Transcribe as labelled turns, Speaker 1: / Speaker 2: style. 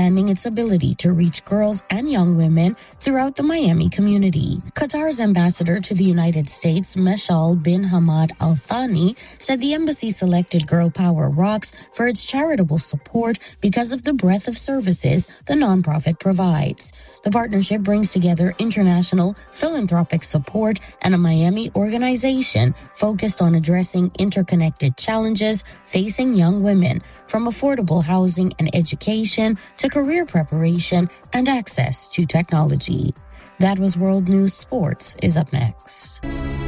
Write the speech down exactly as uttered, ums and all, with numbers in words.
Speaker 1: expanding its ability to reach girls and young women throughout the Miami community. Qatar's ambassador to the United States, Meshal bin Hamad Al Thani, said the embassy selected Girl Power Rocks for its charitable support because of the breadth of services the nonprofit provides. The partnership brings together international philanthropic support and a Miami organization focused on addressing interconnected challenges facing young women, from affordable housing and education to career preparation and access to technology. That was World News. Sports is up next.